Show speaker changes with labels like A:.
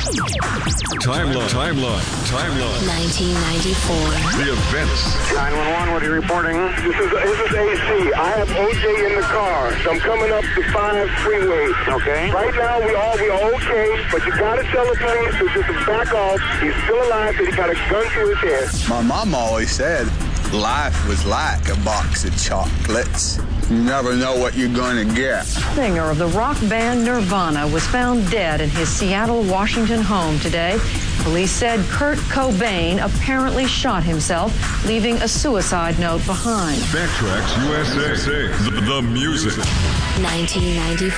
A: Timeline.
B: 1994.
A: The events.
C: 911, what are you reporting? This is AC. I have OJ in the car, so I'm coming up the 5 freeway. Okay. Right now, we are okay, but you gotta tell the police to just back off. He's still alive, but he got a gun to his head.
D: My mom always said life was like a box of chocolates. You never know what you're going to get.
E: Singer of the rock band Nirvana was found dead in his Seattle, Washington home today. Police said Kurt Cobain apparently shot himself, leaving a suicide note behind.
A: Backtracks USA. The music.
B: 1994.